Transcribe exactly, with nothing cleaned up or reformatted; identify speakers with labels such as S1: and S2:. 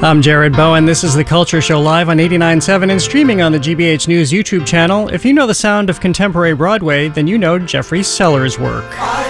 S1: I'm Jared Bowen. This is The Culture Show live on eighty-nine point seven and streaming on the G B H News YouTube channel. If you know the sound of contemporary Broadway, then you know Jeffrey Sellers' work.